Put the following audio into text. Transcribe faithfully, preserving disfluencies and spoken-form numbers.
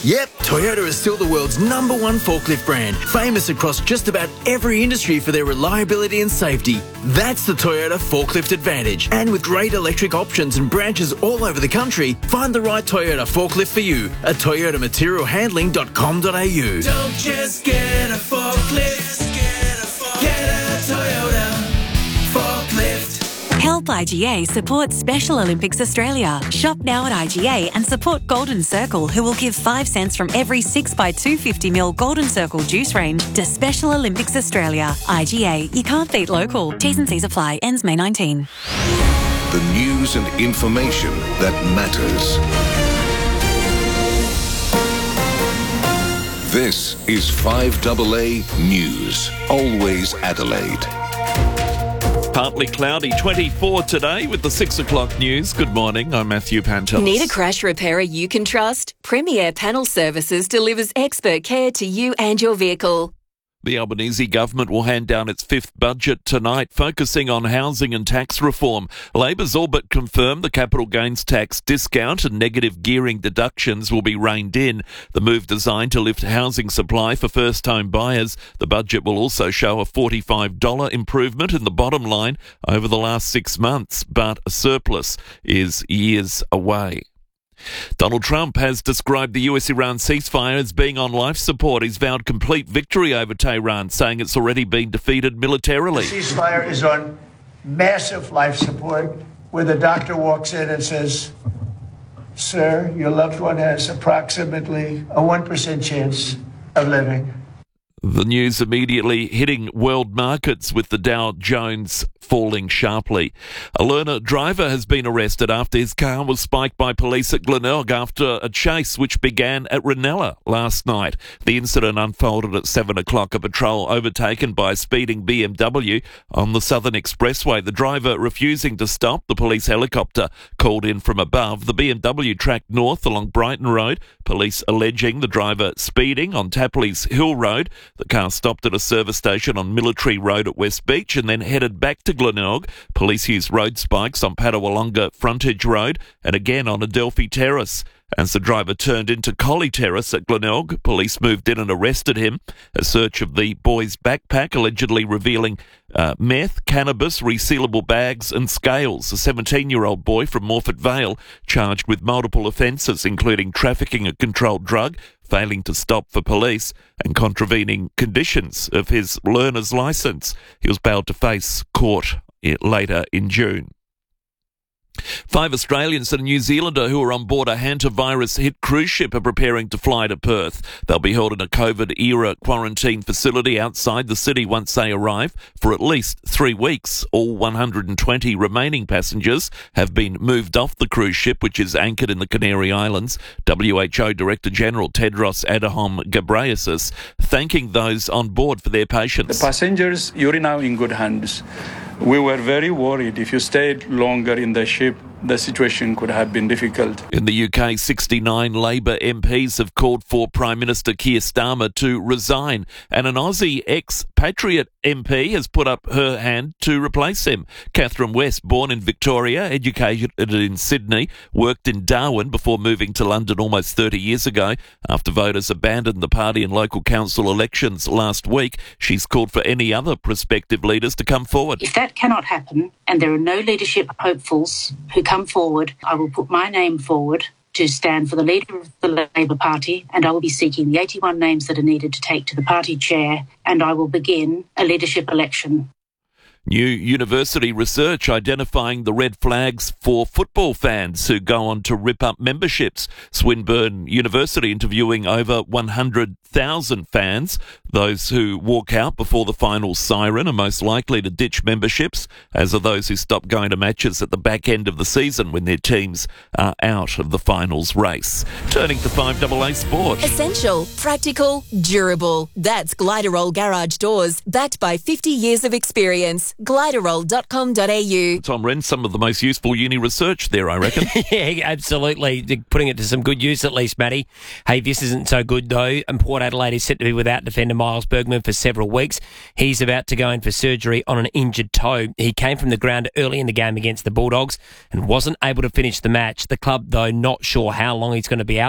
Yep, Toyota is still the world's number one forklift brand, famous across just about every industry for their reliability and safety. That's the Toyota Forklift Advantage. And with great electric options and branches all over the country, find the right Toyota forklift for you at toyota material handling dot com dot a u. Don't just get a forklift, get a, forklift. Get a Toyota forklift. Help I G A support Special Olympics Australia. Shop now at I G A and support Golden Circle, who will give five cents from every six by two hundred fifty milliliter Golden Circle juice range to Special Olympics Australia. I G A, you can't beat local. T's and C's apply. Ends May nineteenth. The news and information that matters. This is five A A News. Always Adelaide. Partly cloudy, twenty-four today with the six o'clock news. Good morning, I'm Matthew Pantelis. Need a crash repairer you can trust? Premier Panel Services delivers expert care to you and your vehicle. The Albanese government will hand down its fifth budget tonight, focusing on housing and tax reform. Labor's all but confirmed the capital gains tax discount and negative gearing deductions will be reined in. The move designed to lift housing supply for first-home buyers. The budget will also show a forty-five dollars improvement in the bottom line over the last six months, but a surplus is years away. Donald Trump has described the U S-Iran ceasefire as being on life support. He's vowed complete victory over Tehran, saying it's already been defeated militarily. The ceasefire is on massive life support, where the doctor walks in and says, "Sir, your loved one has approximately a one percent chance of living." The news immediately hitting world markets with the Dow Jones falling sharply. A learner driver has been arrested after his car was spiked by police at Glenelg after a chase which began at Ranella last night. The incident unfolded at seven o'clock. A patrol overtaken by a speeding B M W on the Southern Expressway. The driver refusing to stop. The police helicopter called in from above. The B M W tracked north along Brighton Road. Police alleging the driver speeding on Tapley's Hill Road. The car stopped at a service station on Military Road at West Beach and then headed back to Glenelg. Police used road spikes on Padawalonga Frontage Road and again on Adelphi Terrace. As the driver turned into Collie Terrace at Glenelg, police moved in and arrested him. A search of the boy's backpack allegedly revealing uh, meth, cannabis, resealable bags and scales. A seventeen-year-old boy from Morford Vale charged with multiple offences, including trafficking a controlled drug, failing to stop for police and contravening conditions of his learner's licence. He was bailed to face court later in June. Five Australians and a New Zealander who are on board a hantavirus-hit cruise ship are preparing to fly to Perth. They'll be held in a COVID-era quarantine facility outside the city once they arrive for at least three weeks. All one hundred twenty remaining passengers have been moved off the cruise ship, which is anchored in the Canary Islands. W H O Director-General Tedros Adhanom Ghebreyesus thanking those on board for their patience. The passengers, you're now in good hands. We were very worried. If you stayed longer in the ship, the situation could have been difficult. In the U K, sixty-nine Labor M Ps have called for Prime Minister Keir Starmer to resign, and an Aussie expatriate M P has put up her hand to replace him. Catherine West, born in Victoria, educated in Sydney, worked in Darwin before moving to London almost thirty years ago. After voters abandoned the party in local council elections last week, she's called for any other prospective leaders to come forward. If that cannot happen, and there are no leadership hopefuls who come forward, I will put my name forward to stand for the leader of the Labor Party, and I will be seeking the eighty-one names that are needed to take to the party chair, and I will begin a leadership election. New university research identifying the red flags for football fans who go on to rip up memberships. Swinburne University interviewing over one hundred thousand fans. Those who walk out before the final siren are most likely to ditch memberships, as are those who stop going to matches at the back end of the season when their teams are out of the finals race. Turning to five A A Sport. Essential, practical, durable. That's Gliderol Garage Doors, backed by fifty years of experience. gliderol dot com dot a u. Tom Wren, some of the most useful uni research there, I reckon. Yeah, absolutely. Putting it to some good use at least, Matty. Hey, this isn't so good though. And Port Adelaide is set to be without defender Miles Bergman for several weeks. He's about to go in for surgery on an injured toe. He came from the ground early in the game against the Bulldogs and wasn't able to finish the match. The club, though, not sure how long he's going to be out.